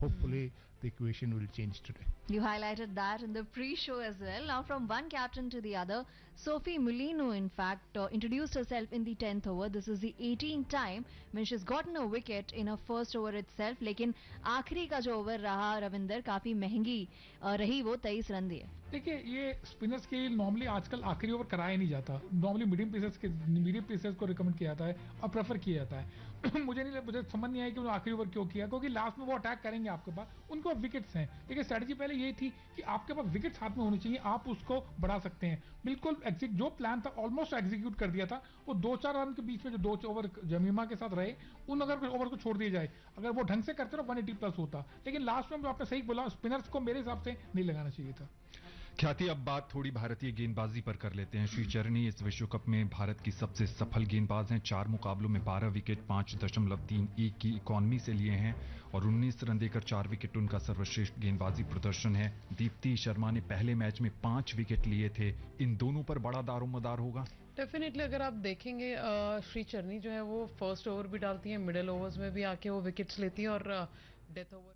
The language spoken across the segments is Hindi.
Hopefully, the equation will change today. You highlighted that in the pre-show as well. Now, from one captain to the other, Sophie Mulino, in fact, introduced herself in the 10th over. This is the 18th time when she's gotten a wicket in her first over itself. लेकिन आखिरी का जो ओवर रहा रविंदर, काफी महंगी रही, वो 23 रन दिए. देखिए, ये स्पिनर्स के नॉर्मली आजकल आखिरी ओवर कराया नहीं जाता. नॉर्मली मीडियम पेसर्स को रिकमेंड किया जाता है और प्रेफर किया जाता है. मुझे समझ नहीं आया कि उन्होंने आखिरी ओवर क्यों किया, क्योंकि लास्ट में वो अटैक करेंगे आपके पास, उनको अब विकेट्स हैं. देखिए, स्ट्रेटजी पहले ये थी कि आपके पास विकेट्स हाथ में होनी चाहिए, आप उसको बढ़ा सकते हैं. बिल्कुल जो प्लान था ऑलमोस्ट एग्जीक्यूट कर दिया था. वो 2-4 रन के बीच में जो 2 ओवर जमीमा के साथ रहे, उन अगर ओवर को छोड़ दिया जाए, अगर वो ढंग से करते तो 180 प्लस होता. लेकिन लास्ट में आपने सही बोला, स्पिनर्स को मेरे हिसाब से नहीं लगाना चाहिए था. ख्याति, अब बात थोड़ी भारतीय गेंदबाजी पर कर लेते हैं. श्री चरनी इस विश्व कप में भारत की सबसे सफल गेंदबाज हैं. 4 मुकाबलों में 12 विकेट 5.31 की इकॉनमी से लिए हैं और 19 रन देकर 4 विकेट उनका सर्वश्रेष्ठ गेंदबाजी प्रदर्शन है. दीप्ति शर्मा ने पहले मैच में 5 विकेट लिए थे. इन दोनों पर बड़ा दारोमदार होगा. डेफिनेटली अगर आप देखेंगे, श्री चरनी जो है वो फर्स्ट ओवर भी डालती हैं, मिडिल ओवर्स में भी आके वो विकेट्स लेती हैं और डेथ ओवर.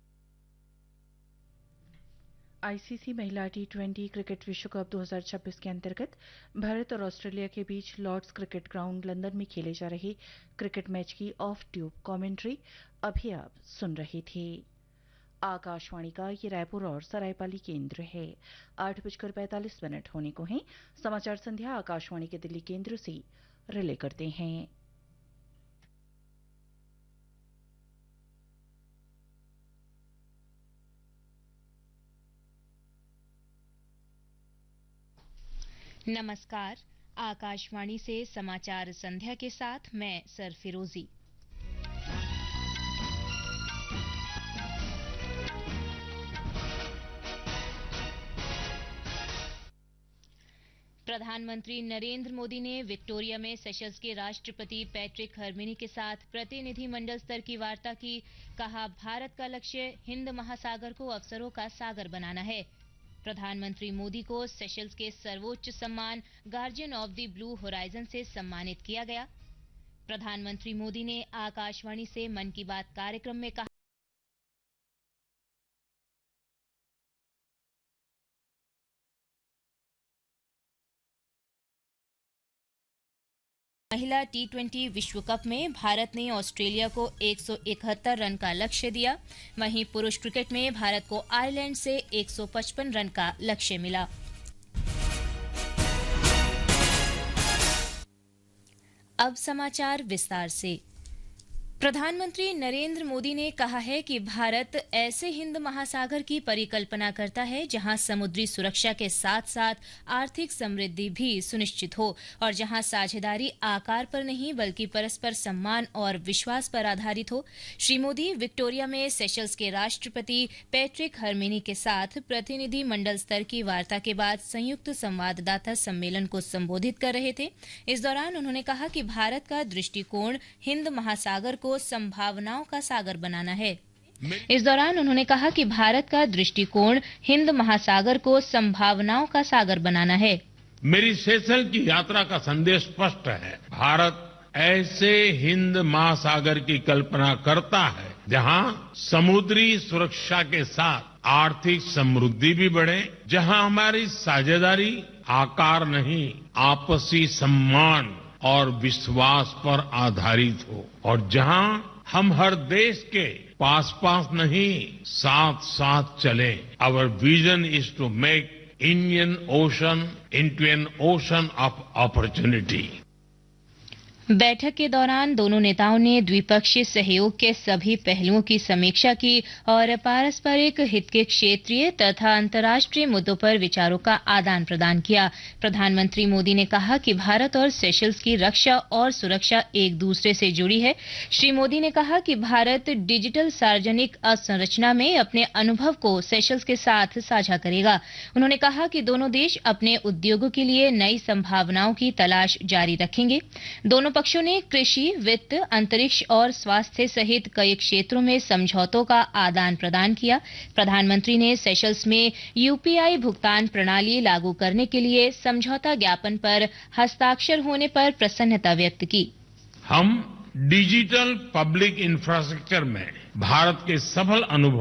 आईसीसी महिला टी20 क्रिकेट विश्व कप 2026 के अंतर्गत भारत और ऑस्ट्रेलिया के बीच लॉर्ड्स क्रिकेट ग्राउंड लंदन में खेले जा रहे क्रिकेट मैच की ऑफ ट्यूब कमेंट्री अभी आप सुन रहे थे. आकाशवाणी का ये रायपुर और सरायपाली केंद्र है. 8:45 होने को हैं. समाचार संध्या आकाशवाणी के दिल्ली केंद्र से रिले करते हैं. नमस्कार, आकाशवाणी से समाचार संध्या के साथ मैं सरफिरोजी. प्रधानमंत्री नरेंद्र मोदी ने विक्टोरिया में सेशल्स के राष्ट्रपति पैट्रिक हर्मिनी के साथ प्रतिनिधिमंडल स्तर की वार्ता की. कहा, भारत का लक्ष्य हिंद महासागर को अवसरों का सागर बनाना है. प्रधानमंत्री मोदी को सेशल्स के सर्वोच्च सम्मान guardian of the blue horizon से सम्मानित किया गया. प्रधानमंत्री मोदी ने आकाशवाणी से मन की बात कार्यक्रम में कहा, महिला टी20 विश्व कप में भारत ने ऑस्ट्रेलिया को 171 रन का लक्ष्य दिया. वहीं पुरुष क्रिकेट में भारत को आयरलैंड से 155 रन का लक्ष्य मिला. अब समाचार विस्तार से. प्रधानमंत्री नरेंद्र मोदी ने कहा है कि भारत ऐसे हिंद महासागर की परिकल्पना करता है जहां समुद्री सुरक्षा के साथ साथ आर्थिक समृद्धि भी सुनिश्चित हो और जहां साझेदारी आकार पर नहीं बल्कि परस्पर सम्मान और विश्वास पर आधारित हो. श्री मोदी विक्टोरिया में सेशल्स के राष्ट्रपति पैट्रिक हर्मिनी के साथ प्रतिनिधि मंडल स्तर की वार्ता के बाद संयुक्त संवाददाता सम्मेलन को संबोधित कर रहे थे. इस दौरान उन्होंने कहा कि भारत का दृष्टिकोण हिंद महासागर को संभावनाओं का सागर बनाना है. इस दौरान उन्होंने कहा कि भारत का दृष्टिकोण हिंद महासागर को संभावनाओं का सागर बनाना है. मेरी सेशल की यात्रा का संदेश स्पष्ट है. भारत ऐसे हिंद महासागर की कल्पना करता है जहां समुद्री सुरक्षा के साथ आर्थिक समृद्धि भी बढ़े, जहां हमारी साझेदारी आकार नहीं आपसी सम्मान और विश्वास पर आधारित हो और जहां हम हर देश के पास पास नहीं साथ साथ चले. Our vision is to make Indian ocean into an ocean of opportunity. बैठक के दौरान दोनों नेताओं ने द्विपक्षीय सहयोग के सभी पहलुओं की समीक्षा की और पारस्परिक हित के क्षेत्रीय तथा अंतर्राष्ट्रीय मुद्दों पर विचारों का आदान प्रदान किया. प्रधानमंत्री मोदी ने कहा कि भारत और सेशल्स की रक्षा और सुरक्षा एक दूसरे से जुड़ी है. श्री मोदी ने कहा कि भारत डिजिटल सार्वजनिक अवसंरचना में अपने अनुभव को सेशल्स के साथ साझा करेगा. उन्होंने कहा कि दोनों देश अपने उद्योगों के लिए नई संभावनाओं की तलाश जारी रखेंगे. दोनों पक्षों ने कृषि, वित्त, अंतरिक्ष और स्वास्थ्य सहित कई क्षेत्रों में समझौतों का आदान प्रदान किया. प्रधानमंत्री ने सेशल्स में यूपीआई भुगतान प्रणाली लागू करने के लिए समझौता ज्ञापन पर हस्ताक्षर होने पर प्रसन्नता व्यक्त की. हम डिजिटल पब्लिक इंफ्रास्ट्रक्चर में भारत के सफल अनुभव